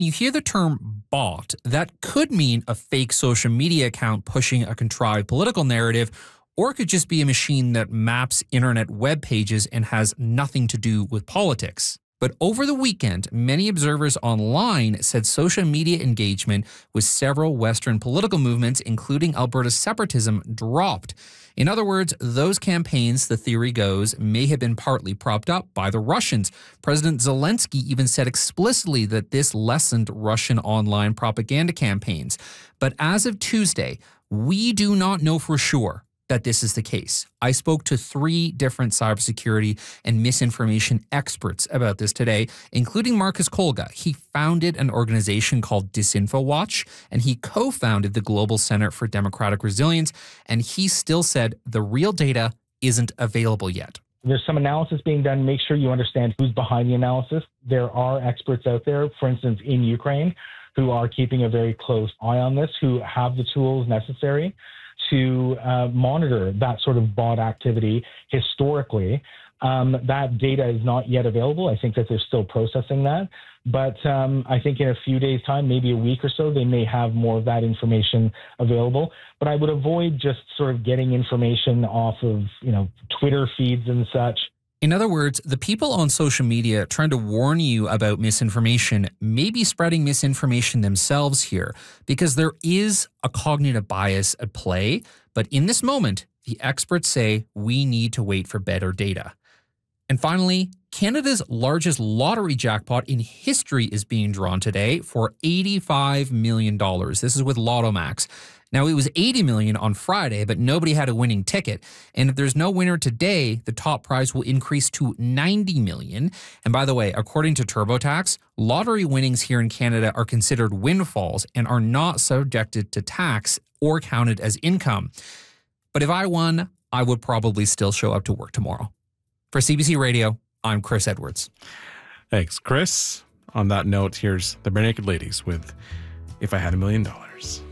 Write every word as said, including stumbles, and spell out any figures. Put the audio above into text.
You hear the term bot, that could mean a fake social media account pushing a contrived political narrative, or it could just be a machine that maps internet web pages and has nothing to do with politics. But over the weekend, many observers online said social media engagement with several Western political movements, including Alberta's separatism, dropped. In other words, those campaigns, the theory goes, may have been partly propped up by the Russians. President Zelensky even said explicitly that this lessened Russian online propaganda campaigns. But as of Tuesday, we do not know for sure that this is the case. I spoke to three different cybersecurity and misinformation experts about this today, including Marcus Kolga. He founded an organization called DisinfoWatch, and he co-founded the Global Center for Democratic Resilience, and he still said the real data isn't available yet. There's some analysis being done. Make sure you understand who's behind the analysis. There are experts out there, for instance, in Ukraine, who are keeping a very close eye on this, who have the tools necessary to uh, monitor that sort of bot activity historically. Um, that data is not yet available. I think that they're still processing that. But um, I think in a few days' time, maybe a week or so, they may have more of that information available. But I would avoid just sort of getting information off of, you know, Twitter feeds and such. In other words, the people on social media trying to warn you about misinformation may be spreading misinformation themselves here, because there is a cognitive bias at play. But in this moment, the experts say we need to wait for better data. And finally, Canada's largest lottery jackpot in history is being drawn today for eighty-five million dollars. This is with LottoMax. Now, it was eighty million dollars on Friday, but nobody had a winning ticket. And if there's no winner today, the top prize will increase to ninety million dollars. And by the way, according to TurboTax, lottery winnings here in Canada are considered windfalls and are not subjected to tax or counted as income. But if I won, I would probably still show up to work tomorrow. For C B C Radio, I'm Chris Edwards. Thanks, Chris. On that note, here's the Barenaked Ladies with If I Had a Million Dollars.